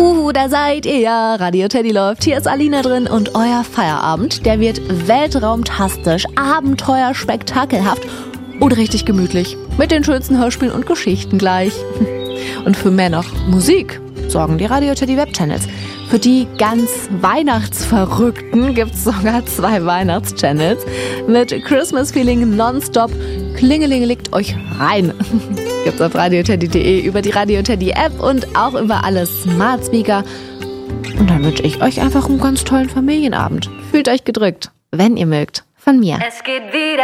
Da seid ihr ja. Radio Teddy läuft. Hier ist Alina drin und euer Feierabend, der wird weltraumtastisch, abenteuerspektakelhaft und richtig gemütlich. Mit den schönsten Hörspielen und Geschichten gleich. Und für mehr noch Musik sorgen die Radio Teddy Webchannels. Für die ganz Weihnachtsverrückten gibt's sogar 2 Weihnachtschannels mit Christmas Feeling nonstop. Klingelingelickt euch rein. Gibt's auf radioteddy.de, über die Radio Teddy App und auch über alle Smart Speaker. Und dann wünsche ich euch einfach einen ganz tollen Familienabend. Fühlt euch gedrückt, wenn ihr mögt, von mir. Es geht wieder.